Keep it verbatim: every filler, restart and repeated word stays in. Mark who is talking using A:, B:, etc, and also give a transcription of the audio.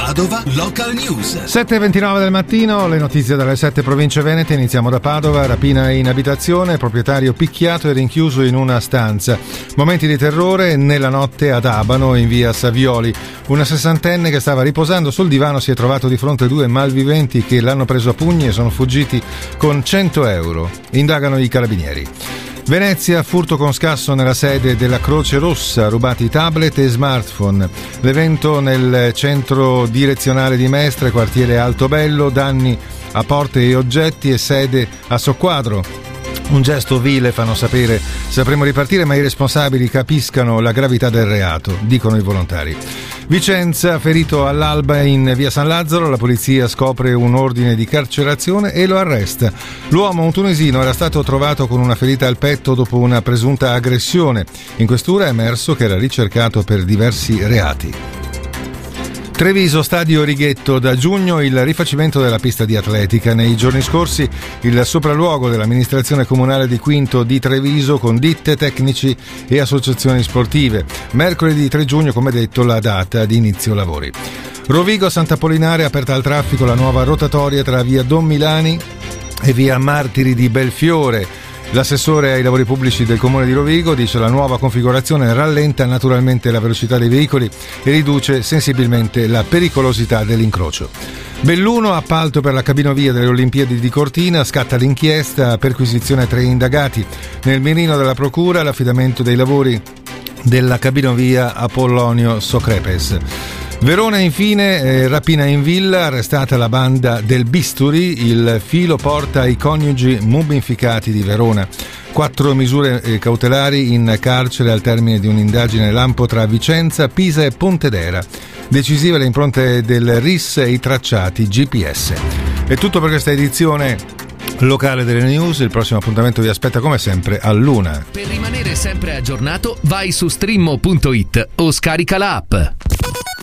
A: Padova Local News.
B: sette e ventinove del mattino, le notizie dalle sette province venete. Iniziamo da Padova. Rapina in abitazione, proprietario picchiato e rinchiuso in una stanza. Momenti di terrore nella notte ad Abano, in via Savioli. Una sessantenne che stava riposando sul divano si è trovato di fronte a due malviventi che l'hanno preso a pugni e sono fuggiti con cento euro. Indagano i carabinieri. Venezia, furto con scasso nella sede della Croce Rossa, rubati tablet e smartphone. L'evento nel centro direzionale di Mestre, quartiere Altobello, danni a porte e oggetti e sede a Soqquadro. Un gesto vile, fanno sapere. Sapremo ripartire, ma i responsabili capiscano la gravità del reato, dicono i volontari. Vicenza, ferito all'alba in via San Lazzaro, la polizia scopre un ordine di carcerazione e lo arresta. L'uomo, un tunisino, era stato trovato con una ferita al petto dopo una presunta aggressione. In questura è emerso che era ricercato per diversi reati. Treviso, stadio Righetto, da giugno il rifacimento della pista di atletica. Nei giorni scorsi il sopralluogo dell'amministrazione comunale di Quinto di Treviso con ditte, tecnici e associazioni sportive. Mercoledì tre giugno, come detto, la data di inizio lavori. Rovigo Sant'Apollinare, aperta al traffico la nuova rotatoria tra via Don Milani e via Martiri di Belfiore. L'assessore ai lavori pubblici del comune di Rovigo dice la nuova configurazione rallenta naturalmente la velocità dei veicoli e riduce sensibilmente la pericolosità dell'incrocio. Belluno, appalto per la cabinovia delle Olimpiadi di Cortina, scatta l'inchiesta, perquisizione a tre indagati. Nel mirino della procura l'affidamento dei lavori della cabinovia Apollonio Socrepes. Verona, infine, eh, rapina in villa, arrestata la banda del Bisturi, il filo porta i coniugi mummificati di Verona. Quattro misure eh, cautelari in carcere al termine di un'indagine lampo tra Vicenza, Pisa e Pontedera. Decisive le impronte del R I S e i tracciati G P S. È tutto per questa edizione locale delle news. Il prossimo appuntamento vi aspetta come sempre all'una.
C: Per rimanere sempre aggiornato vai su streammo punto it o scarica la app.